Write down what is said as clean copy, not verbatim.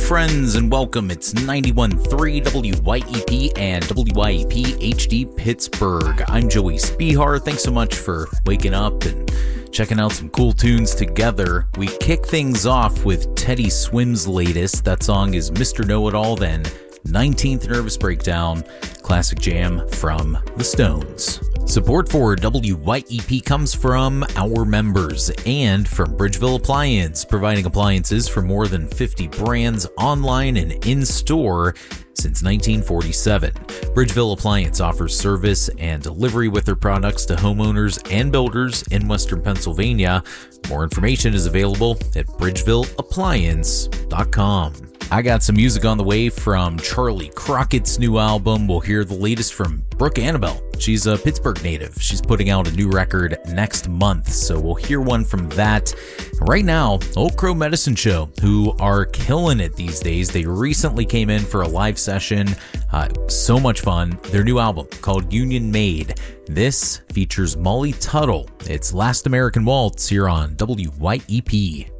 friends, and welcome. It's 91.3 WYEP and WYEP HD Pittsburgh. I'm Joey Spihar. Thanks so much for waking up and checking out some cool tunes together. We kick things off with Teddy Swim's latest. That song is Mr. Know-It-All, then 19th Nervous Breakdown, classic jam from the Stones. Support for WYEP comes from our members and from Bridgeville Appliance, providing appliances for more than 50 brands online and in-store since 1947. Bridgeville Appliance offers service and delivery with their products to homeowners and builders in Western Pennsylvania. More information is available at bridgevilleappliance.com. I got some music on the way from Charlie Crockett's new album. We'll hear the latest from Brooke Annabelle. She's a Pittsburgh native. She's putting out a new record next month, so we'll hear one from that. Right now, Old Crow Medicine Show, who are killing it these days. They recently came in for a live session. So much fun. Their new album called Union Made. This features Molly Tuttle. It's Last American Waltz here on WYEP.